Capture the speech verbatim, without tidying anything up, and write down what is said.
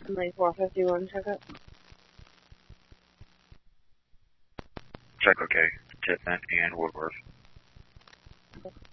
Emily four fifty-one, check it. Check okay. Tiffin and Woodworth.